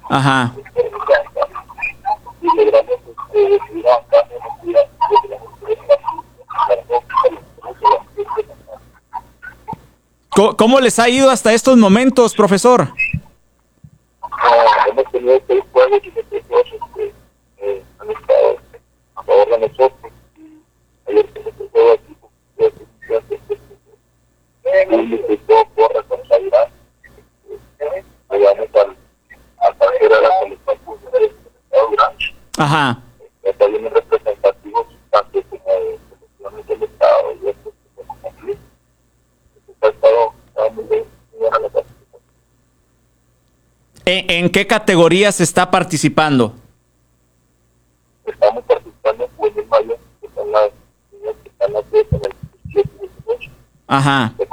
Ajá. Y logramos subir a cambio ¿Cómo les ha ido hasta estos momentos, profesor? hemos tenido 6 juegos y los 6 juegos han estado a favor de nosotros. Ayer se nos juego aquí por responsabilidad. Llegamos al parcero de la selección de Durán. Ajá. Está bien representativos tanto como de selecciones del Estado y otros como aquí. Ha estado muy bien, muy buena la participación. ¿En qué categorías está participando? Estamos participando en Juvenil Mayor, que están las niñas que están las 10 en el 17 y 18. Ajá.